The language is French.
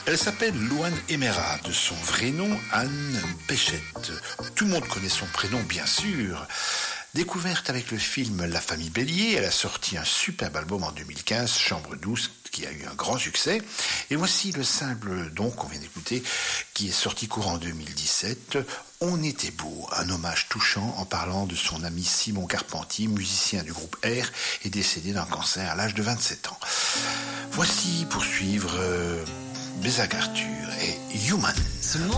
Elle s'appelle Louane Emera, de son vrai nom Anne Péchette. Tout le monde connaît son prénom, bien sûr. Découverte avec le film La Famille Bélier, elle a sorti un superbe album en 2015, Chambre douce, qui a eu un grand succès. Et voici le simple donc qu'on vient d'écouter, qui est sorti courant 2017, On était beau, un hommage touchant en parlant de son ami Simon Carpentier, musicien du groupe R et décédé d'un cancer à l'âge de 27 ans. Voici pour suivre Bézac Arthur et Human.